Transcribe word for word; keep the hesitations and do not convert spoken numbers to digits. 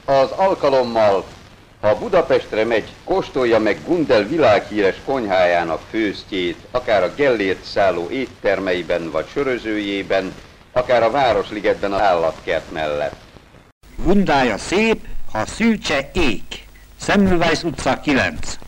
az alkalommal, ha Budapestre megy, kóstolja meg Gundel világhíres konyhájának főztjét, akár a Gellért szálló éttermeiben vagy sörözőjében, akár a Városligetben az állatkert mellett. Gundája szép, a szűcse ék. Semmelweis utca kilenc.